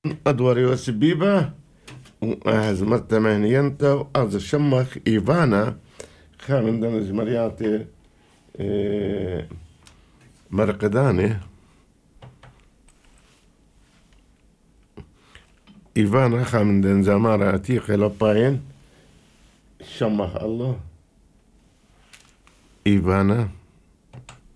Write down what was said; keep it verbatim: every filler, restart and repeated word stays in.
أدوار يوسف بيبا وأهز مرتماني أنت وأز الشمخ إيفانا خامن دنج مرياتي إيه مرقداني إيفانا خامن دن زمارة أتيقي لباين شمخ الله إيفانا